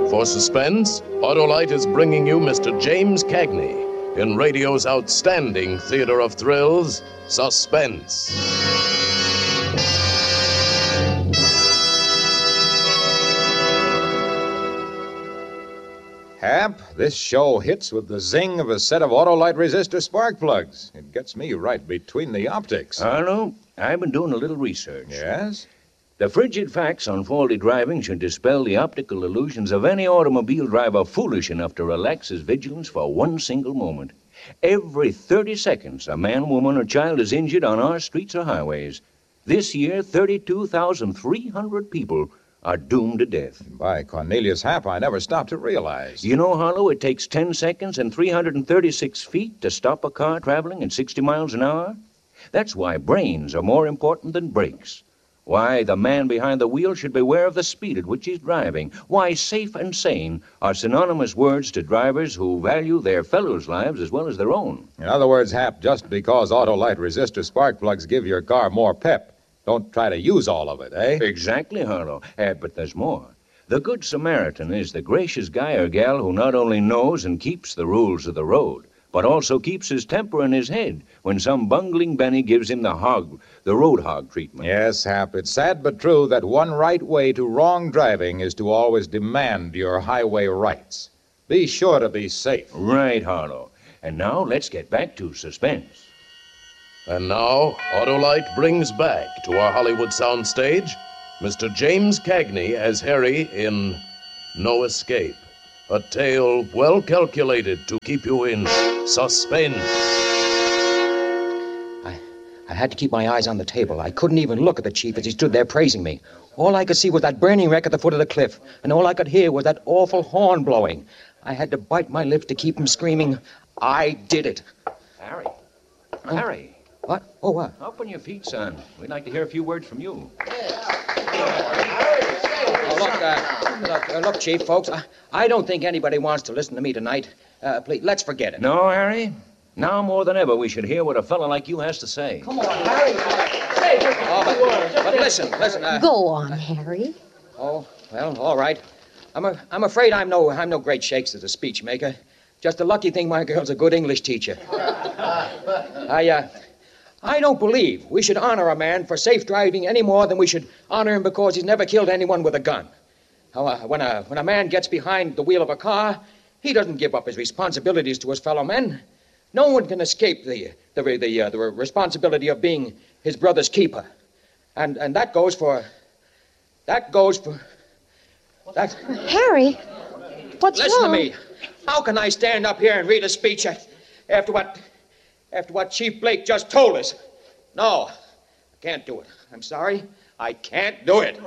For suspense, Autolite is bringing you Mr. James Cagney in radio's outstanding theater of thrills, Suspense. Hap, this show hits with the zing of a set of Autolite resistor spark plugs. It gets me right between the optics. Arlo, I've been doing a little research. Yes? The frigid facts on faulty driving should dispel the optical illusions of any automobile driver foolish enough to relax his vigilance for one single moment. Every 30 seconds, a man, woman, or child is injured on our streets or highways. This year, 32,300 people are doomed to death. By Cornelius Hap, I never stopped to realize. You know, Harlow, it takes 10 seconds and 336 feet to stop a car traveling at 60 miles an hour. That's why brains are more important than brakes. Why the man behind the wheel should beware of the speed at which he's driving. Why safe and sane are synonymous words to drivers who value their fellows' lives as well as their own. In other words, Hap, just because Autolite resistor spark plugs give your car more pep, don't try to use all of it, eh? Exactly, Harlow. But there's more. The Good Samaritan is the gracious guy or gal who not only knows and keeps the rules of the road, but also keeps his temper in his head when some bungling Benny gives him the road hog treatment. Yes, Hap, it's sad but true that one right way to wrong driving is to always demand your highway rights. Be sure to be safe. Right, Harlow. And now let's get back to suspense. And now, Autolite brings back to our Hollywood soundstage Mr. James Cagney as Harry in No Escape, a tale well calculated to keep you in suspense. I had to keep my eyes on the table. I couldn't even look at the chief as he stood there praising me. All I could see was that burning wreck at the foot of the cliff, and all I could hear was that awful horn blowing. I had to bite my lips to keep from screaming, "I did it." Harry. Harry. What? Oh, what? Up on your feet, son. We'd like to hear a few words from you. Look, Chief, folks, I don't think anybody wants to listen to me tonight. Please, let's forget it. No, Harry. Now more than ever, we should hear what a fellow like you has to say. Come on, Harry. But listen. Go on, Harry. Oh, well, all right. I'm afraid I'm no great shakes as a speech maker. Just a lucky thing my girl's a good English teacher. I don't believe we should honor a man for safe driving any more than we should honor him because he's never killed anyone with a gun. When a man gets behind the wheel of a car, he doesn't give up his responsibilities to his fellow men. No one can escape the responsibility of being his brother's keeper, and that goes for. Harry, what's Listen wrong? to me. How can I stand up here and read a speech after what Chief Blake just told us? No, I can't do it. I'm sorry. I can't do it.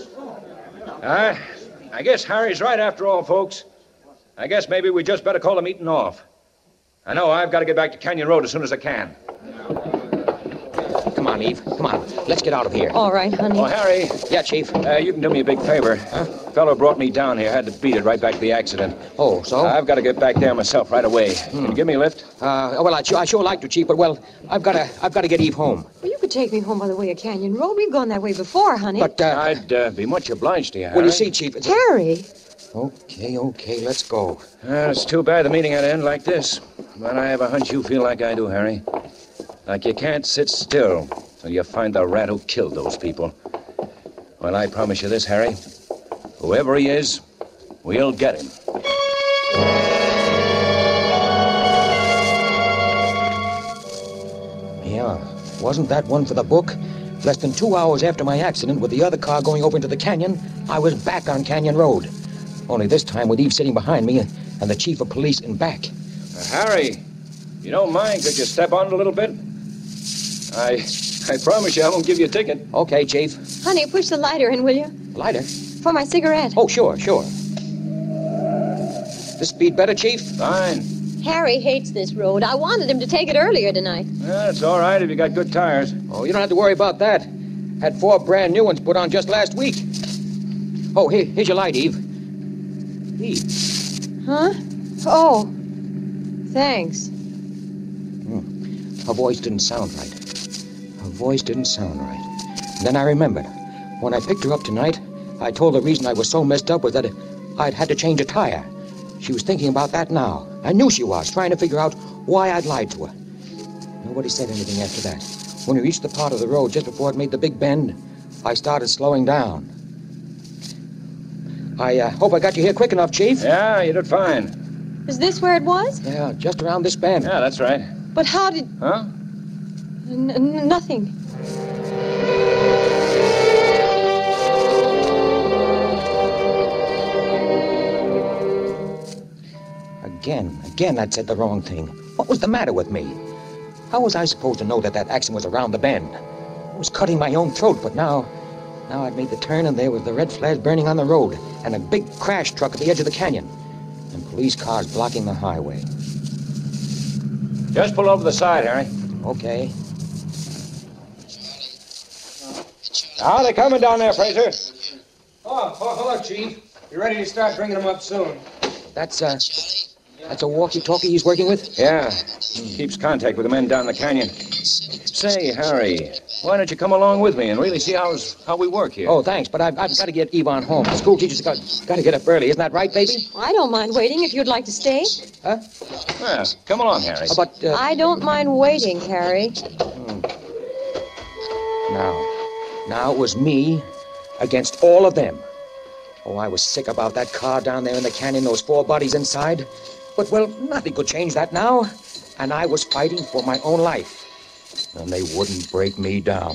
I guess Harry's right after all, folks. I guess maybe we just better call the meeting off. I know I've got to get back to Canyon Road as soon as I can. Come on, Eve. Come on. Let's get out of here. All right, honey. Oh, Harry. Yeah, Chief. You can do me a big favor. Huh? Fellow brought me down here. Had to beat it right back to the accident. Oh, so? I've got to get back there myself right away. Can you give me a lift? Well, I sure like to, Chief, but, well, I've got to get Eve home. Well, you could take me home by the way of Canyon Road. We've gone that way before, honey. But, I'd be much obliged to you, Harry. well, you see, Chief, it's... Harry! Okay, let's go. It's too bad the meeting had to end like this. But I have a hunch you feel like I do, Harry. Like you can't sit still till you find the rat who killed those people. Well, I promise you this, Harry. Whoever he is, we'll get him. Yeah, wasn't that one for the book? Less than 2 hours after my accident with the other car going over into the canyon, I was back on Canyon Road. Only this time with Eve sitting behind me and the chief of police in back. Harry, you don't mind, could you step on it a little bit? I promise you I won't give you a ticket. Okay, Chief. Honey, push the lighter in, will you? Lighter? For my cigarette. Oh, sure. This speed better, Chief? Fine. Harry hates this road. I wanted him to take it earlier tonight. It's all right if you got good tires. Oh, you don't have to worry about that. Had 4 brand new ones put on just last week. Oh, here's your light, Eve. Eve. Huh? Oh. Thanks. Her voice didn't sound right. And then I remembered. When I picked her up tonight, I told the reason I was so messed up was that I'd had to change a tire. She was thinking about that now. I knew she was, trying to figure out why I'd lied to her. Nobody said anything after that. When we reached the part of the road just before it made the big bend, I started slowing down. I hope I got you here quick enough, Chief. Yeah, you did fine. Is this where it was? Yeah, just around this bend. Yeah, that's right. But how did... Huh? Nothing. Again, I'd said the wrong thing. What was the matter with me? How was I supposed to know that accident was around the bend? I was cutting my own throat, but now I'd made the turn, and there was the red flares burning on the road, and a big crash truck at the edge of the canyon, and police cars blocking the highway. Just pull over the side, Harry. Okay. How they coming down there, Fraser? Oh, hello, Chief. You're ready to start bringing them up soon. That's a walkie-talkie he's working with? Yeah. Keeps contact with the men down the canyon. Say, Harry, why don't you come along with me and really see how we work here? Oh, thanks, but I've got to get Yvonne home. The school teacher's got to get up early. Isn't that right, baby? I don't mind waiting if you'd like to stay. Huh? Yeah, come along, Harry. But, I don't mind waiting, Harry. Now it was me against all of them. Oh, I was sick about that car down there in the canyon, those 4 bodies inside. But, well, nothing could change that now. And I was fighting for my own life. And they wouldn't break me down.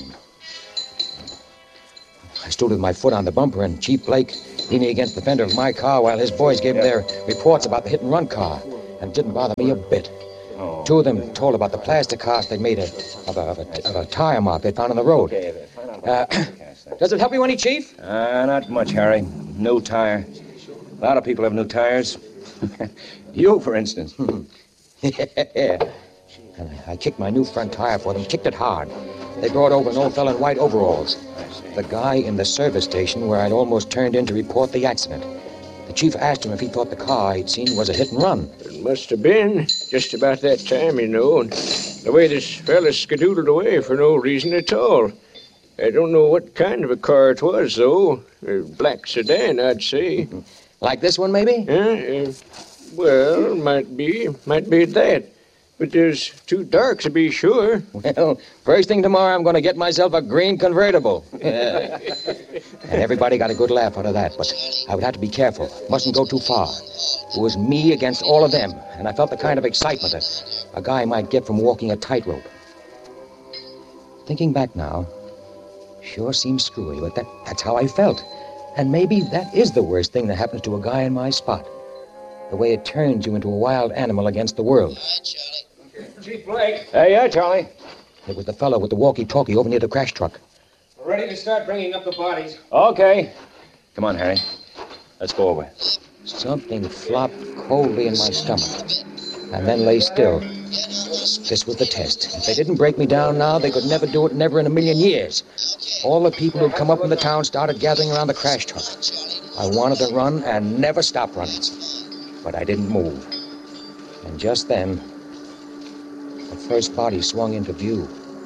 I stood with my foot on the bumper, and Chief Blake leaning against the fender of my car while his boys gave him their reports about the hit-and-run car. And it didn't bother me a bit. 2 of them told about the plaster cast they'd made of a tire mark they found on the road. Does it help you any, Chief? Not much, Harry. New tire. A lot of people have new tires. You, for instance. Yeah. And I kicked my new front tire for them, kicked it hard. They brought over an old fellow in white overalls. The guy in the service station where I'd almost turned in to report the accident. The chief asked him if he thought the car he'd seen was a hit and run. It must have been just about that time, and the way this fella skedoodled away for no reason at all. I don't know what kind of a car it was, though. A black sedan, I'd say. Like this one, maybe? Well, might be that. But there's too dark to be sure. Well, first thing tomorrow, I'm going to get myself a green convertible. And everybody got a good laugh out of that, but I would have to be careful. Mustn't go too far. It was me against all of them, and I felt the kind of excitement that a guy might get from walking a tightrope. Thinking back now, sure seems screwy, but that's how I felt. And maybe that is the worst thing that happens to a guy in my spot. The way it turns you into a wild animal against the world. Chief Blake, Hey, yeah, Charlie. It was the fellow with the walkie-talkie over near the crash truck. we're ready to start bringing up the bodies. Okay. Come on, Harry. Let's go over. Something flopped coldly in my stomach, and then lay still. This was the test. If they didn't break me down now, they could never do it, never in a million years. All the people who'd come up from the town started gathering around the crash truck. I wanted to run and never stop running, but I didn't move. And just then, the first body swung into view.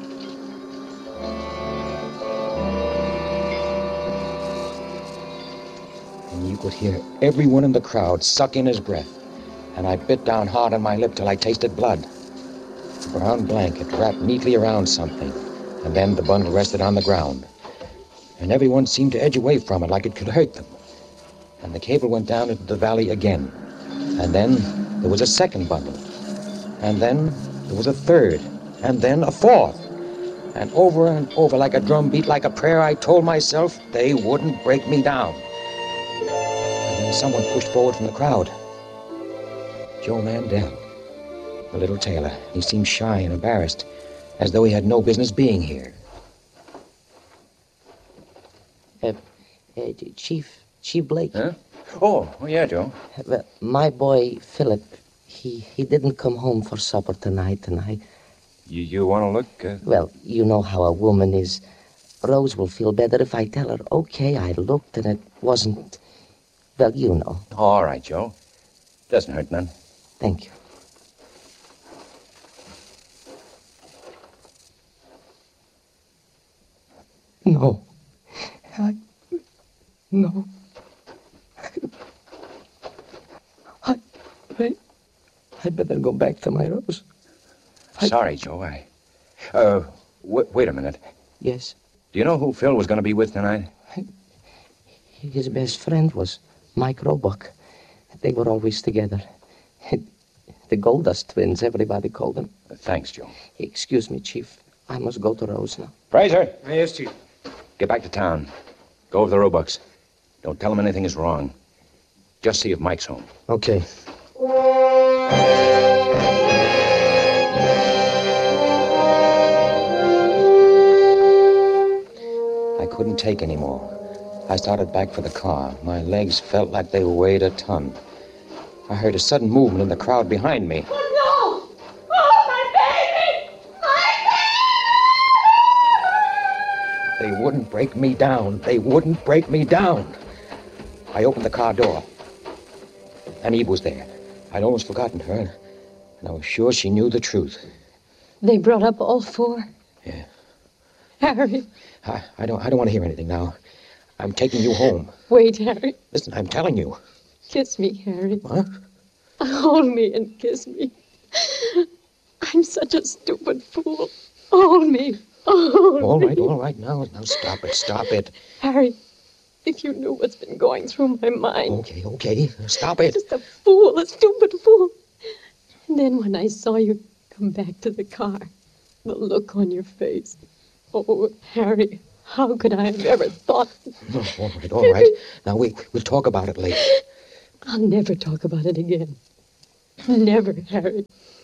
And you could hear everyone in the crowd suck in his breath. And I bit down hard on my lip till I tasted blood. A brown blanket wrapped neatly around something, and then the bundle rested on the ground. And everyone seemed to edge away from it like it could hurt them. And the cable went down into the valley again. And then there was a second bundle. And then there was a third. And then a fourth. And over like a drum beat, like a prayer, I told myself they wouldn't break me down. And then someone pushed forward from the crowd. Joe Mandel, the little tailor. He seemed shy and embarrassed, as though he had no business being here. Chief Blake. Huh? Oh, yeah, Joe. Well, my boy, Philip, he didn't come home for supper tonight, and I... You want to look? Well, you know how a woman is. Rose will feel better if I tell her, okay, I looked and it wasn't... Well, you know. All right, Joe. Doesn't hurt none. Thank you. No. No. I'd better go back to my Rose. Sorry, Joe. Wait a minute. Yes. Do you know who Phil was going to be with tonight? His best friend was Mike Roebuck. They were always together. The Goldust twins, everybody called them. Thanks, Joe. Excuse me, Chief. I must go to Rose now. Fraser, Yes, Chief. get back to town. Go over the Roebucks. Don't tell them anything is wrong. Just see if Mike's home. Okay. I couldn't take any more. I started back for the car. My legs felt like they weighed a ton. I heard a sudden movement in the crowd behind me. Oh, no! Oh, my baby! My They wouldn't break me down. They wouldn't break me down. I opened the car door. And Eve was there. I'd almost forgotten her, and I was sure she knew the truth. They brought up all four. Yeah. Harry. I don't want to hear anything now. I'm taking you home. Wait, Harry. Listen, I'm telling you. Kiss me, Harry. What? Hold me and kiss me. I'm such a stupid fool. Hold me. Hold me. All right. Now stop it. Harry, if you knew what's been going through my mind. Okay. Stop it. Just a fool, a stupid fool. And then when I saw you come back to the car, the look on your face. Oh, Harry, how could I have ever thought... No, all right. Now, we'll talk about it later. I'll never talk about it again. Never, Harry.